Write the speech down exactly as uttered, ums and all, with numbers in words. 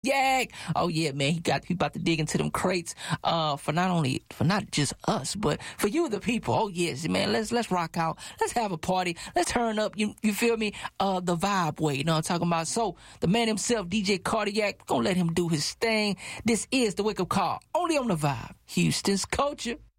Cardiac. Oh yeah, man, he got he about to dig into them crates uh for not only for not just us, but for you the people. Oh yes, man, let's let's rock out. Let's have a party. Let's turn up. You you feel me? Uh the vibe way, you know what I'm talking about? So the man himself, D J Cardiac, we're gonna let him do his thing. This is the Wake Up Call, only on the Vibe, Houston's culture.